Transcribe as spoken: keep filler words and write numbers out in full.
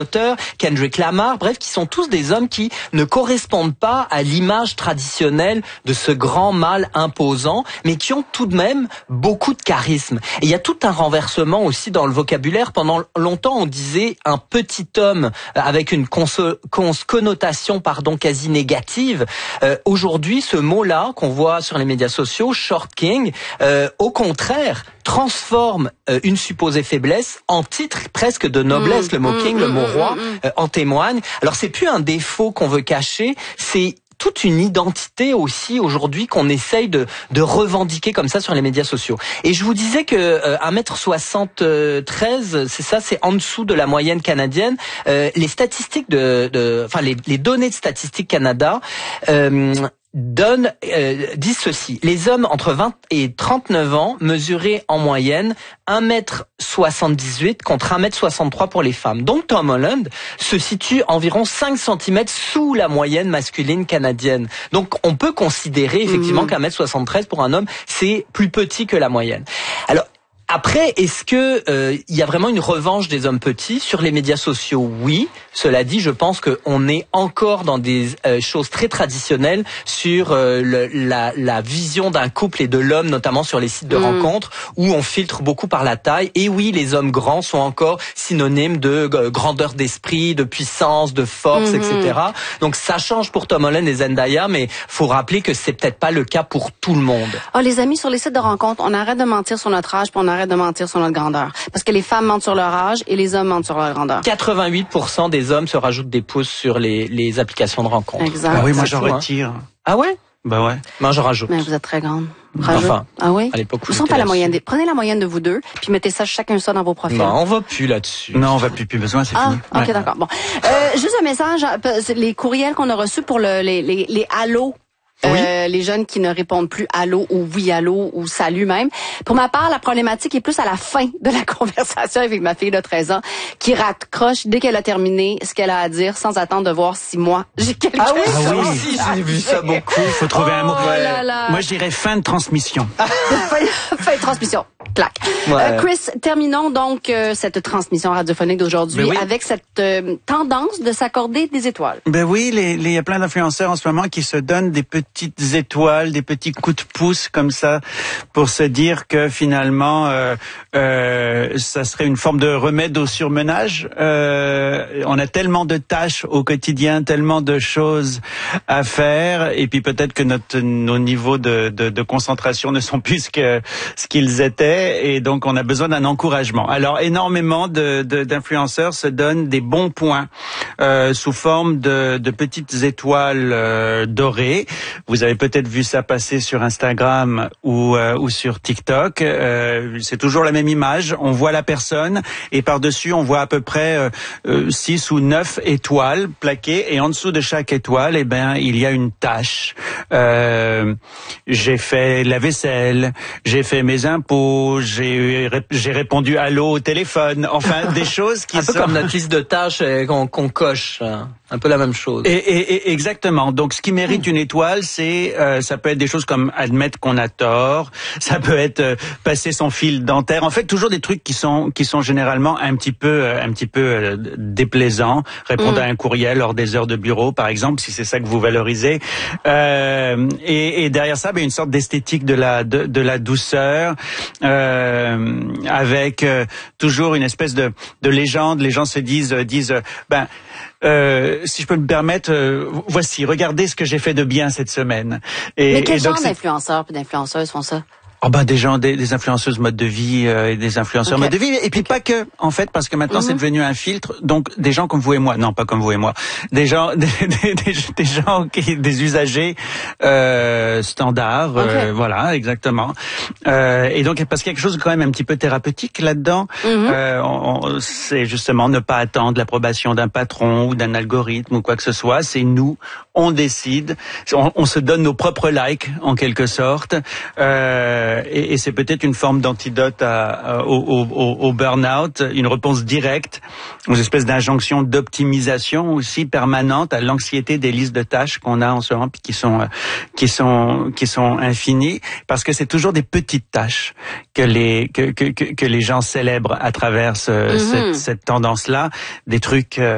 Kendrick Lamar, bref, qui sont tous des hommes qui ne correspondent pas à l'image traditionnelle de ce grand mâle imposant, mais qui ont tout de même beaucoup de charisme. Et il y a tout un renversement aussi dans le vocabulaire. Pendant longtemps, on disait un petit homme avec une conso- cons- connotation pardon, quasi négative. Euh, aujourd'hui, ce mot-là qu'on voit sur les médias sociaux, short king, euh, au contraire, transforme euh, une supposée faiblesse en titre presque de noblesse. Mmh, le mot king, mmh, le mot roi, mmh, euh, en témoigne. Alors c'est plus un défaut qu'on veut cacher, c'est toute une identité aussi aujourd'hui qu'on essaye de, de revendiquer comme ça sur les médias sociaux. Et je vous disais que euh, un mètre soixante-treize, c'est ça, c'est en dessous de la moyenne canadienne. Euh, les statistiques de, de enfin les, les données de Statistique Canada euh, donne euh, disent ceci: les hommes entre vingt et trente-neuf ans mesuraient en moyenne un mètre soixante-dix-huit contre un mètre soixante-trois pour les femmes. Donc Tom Holland se situe environ cinq centimètres sous la moyenne masculine canadienne. Donc on peut considérer effectivement mmh. qu'un mètre soixante-treize pour un homme, c'est plus petit que la moyenne. Alors après, est-ce que euh, il y a vraiment une revanche des hommes petits sur les médias sociaux? Oui. Cela dit, je pense qu'on est encore dans des euh, choses très traditionnelles sur euh, le, la, la vision d'un couple et de l'homme, notamment sur les sites de mmh. rencontres, où on filtre beaucoup par la taille. Et oui, les hommes grands sont encore synonymes de euh, grandeur d'esprit, de puissance, de force, mmh. et cetera. Donc ça change pour Tom Holland et Zendaya, mais faut rappeler que c'est peut-être pas le cas pour tout le monde. Oh, les amis, sur les sites de rencontres, on arrête de mentir sur notre âge, puis on arrête de mentir sur notre grandeur. Parce que les femmes mentent sur leur âge et les hommes mentent sur leur grandeur. quatre-vingt-huit pour cent des hommes se rajoutent des pouces sur les, les applications de rencontres. Exact. Ah oui, moi j'en retire. Hein. Ah ouais? Bah ouais. Moi je rajoute. Mais vous êtes très grande. Rajoute. Enfin, ah oui? À l'époque où sont pas la moyenne des... Prenez la moyenne de vous deux, puis mettez ça chacun ça dans vos profils. Non, on va plus là-dessus. Non, on va plus, plus besoin, c'est ah, fini. ok, ouais. d'accord. Bon, euh, juste un message, les courriels qu'on a reçus pour le, les, les, les allos. Oui. Euh, les jeunes qui ne répondent plus allô ou oui allô ou salut même. Pour ma part, la problématique est plus à la fin de la conversation avec ma fille de treize ans qui raccroche dès qu'elle a terminé ce qu'elle a à dire sans attendre de voir si moi j'ai quelque chose. Ah oui, ah oui. aussi, j'ai vu ça beaucoup. Il faut trouver oh un mot. là là. Moi, je dirais fin de transmission. Fin de transmission. Clac. Ouais. Euh, Chris, terminons donc euh, cette transmission radiophonique d'aujourd'hui oui. avec cette euh, tendance de s'accorder des étoiles. Ben oui, il y a plein d'influenceurs en ce moment qui se donnent des petites étoiles, des petits coups de pouce comme ça pour se dire que finalement euh, euh, ça serait une forme de remède au surmenage. Euh, on a tellement de tâches au quotidien, tellement de choses à faire, et puis peut-être que notre nos niveaux de, de, de concentration ne sont plus que ce qu'ils étaient. Et donc, on a besoin d'un encouragement. Alors, énormément de, de, d'influenceurs se donnent des bons points euh, sous forme de, de petites étoiles euh, dorées. Vous avez peut-être vu ça passer sur Instagram ou, euh, ou sur TikTok. Euh, c'est toujours la même image. On voit la personne et par-dessus, on voit à peu près euh, six ou neuf étoiles plaquées. Et en dessous de chaque étoile, eh ben, il y a une tâche. Euh, j'ai fait la vaisselle, j'ai fait mes impôts, j'ai j'ai répondu allô au téléphone, enfin des choses qui un peu sont... comme notre liste de tâches qu'on, qu'on coche, un peu la même chose. Et, et, et exactement. Donc ce qui mérite une étoile, c'est euh, ça peut être des choses comme admettre qu'on a tort, ça peut être euh, passer son fil dentaire. En fait, toujours des trucs qui sont qui sont généralement un petit peu euh, un petit peu euh, déplaisants. Répondre mmh. à un courriel lors des heures de bureau, par exemple, si c'est ça que vous valorisez. Euh, et, et derrière ça, ben, une sorte d'esthétique de la de, de la douceur. Euh, avec euh, toujours une espèce de, de légende. Les gens se disent, disent, ben, euh, si je peux me permettre, euh, voici, regardez ce que j'ai fait de bien cette semaine. Et, Mais quel et genre donc, d'influenceurs et d'influenceuses font ça? Oh ben des gens, des, des influenceuses mode de vie euh, et des influenceurs okay. mode de vie, et puis okay. pas que, en fait, parce que maintenant mm-hmm. c'est devenu un filtre. Donc des gens comme vous et moi, non pas comme vous et moi, des gens, des, des, des, des gens qui, des usagers euh, standards, okay. euh, voilà, exactement. Euh, et donc parce qu'il y a quelque chose de quand même un petit peu thérapeutique là-dedans. Mm-hmm. Euh, on, on, c'est justement ne pas attendre l'approbation d'un patron ou d'un algorithme ou quoi que ce soit. C'est nous, on décide, on, on se donne nos propres likes en quelque sorte. Euh, Et, et c'est peut-être une forme d'antidote à, à, au, au, au burn-out, une réponse directe aux espèces d'injonctions d'optimisation aussi permanente à l'anxiété des listes de tâches qu'on a en ce moment, puis qui sont qui sont qui sont infinies, parce que c'est toujours des petites tâches que les que que que, que les gens célèbrent à travers ce, mm-hmm. cette, cette tendance-là, des trucs. Euh,